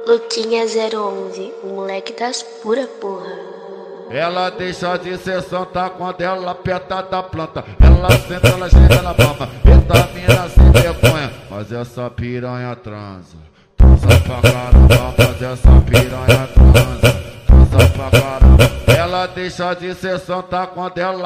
Luquinha 011, o moleque das pura porra. Ela deixa de ser santa quando ela aperta da planta. Ela senta, ela chega, ela mama. Vitamina sem vergonha, mas essa piranha transa. Transa pra caramba, mas essa piranha transa. Transa pra caramba. Ela deixa de ser santa quando ela